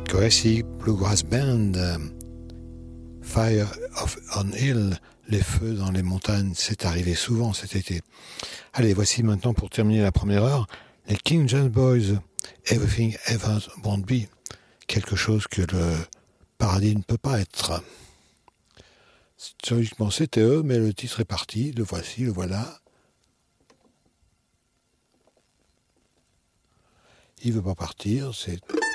Gracie Bluegrass Band, Fire on Hill, les feux dans les montagnes, c'est arrivé souvent cet été. Allez, voici maintenant pour terminer la première heure, les King James Boys, Everything Ever Won't Be, quelque chose que le paradis ne peut pas être. Logiquement c'était eux, mais le titre est parti, le voici, le voilà. Il veut pas partir, c'est...